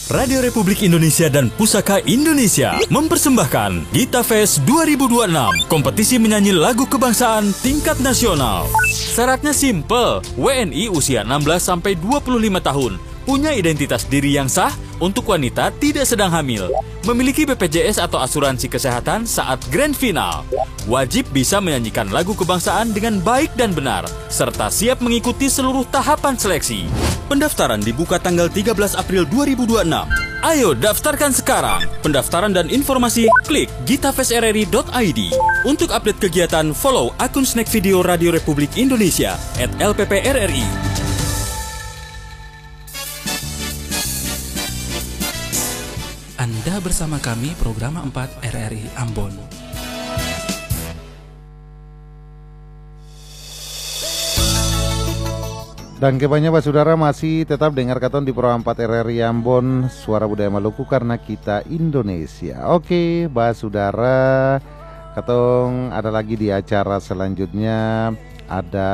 Radio Republik Indonesia dan Pusaka Indonesia mempersembahkan Gita Fest 2026, kompetisi menyanyi lagu kebangsaan tingkat nasional. Syaratnya simple, WNI usia 16-25 tahun, punya identitas diri yang sah, untuk wanita tidak sedang hamil, memiliki BPJS atau asuransi kesehatan saat grand final, wajib bisa menyanyikan lagu kebangsaan dengan baik dan benar, serta siap mengikuti seluruh tahapan seleksi. Pendaftaran dibuka tanggal 13 April 2026. Ayo daftarkan sekarang. Pendaftaran dan informasi klik gitafestrri.id. Untuk update kegiatan, follow akun Snack Video Radio Republik Indonesia @LPPRRI. Anda bersama kami program 4 RRI Ambon. Dan kebanyakan Pak Saudara masih tetap dengar katon di Pro 4 RRI Ambon, Suara Budaya Maluku karena kita Indonesia. Oke, Pak Saudara, katong ada lagi di acara selanjutnya, ada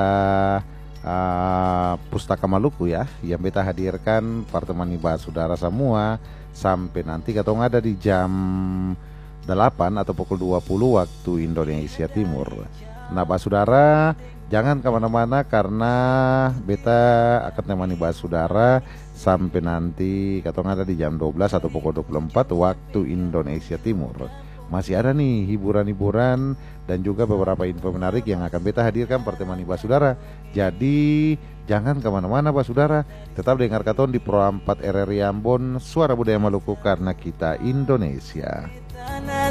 Pustaka Maluku ya, yang beta hadirkan pertemani Pak Saudara semua sampai nanti katong ada di jam 8 atau pukul 20 waktu Indonesia Timur. Nah Pak Saudara, jangan kemana-mana karena beta akan temani Pak Saudara sampai nanti katong ada di jam 12 atau pukul 24 waktu Indonesia Timur. Masih ada nih hiburan-hiburan dan juga beberapa info menarik yang akan beta hadirkan pertemani Pak Saudara. Jadi jangan kemana-mana Pak Saudara, tetap dengar katon di Pro 4 RRI Ambon, Suara Budaya Maluku karena kita Indonesia.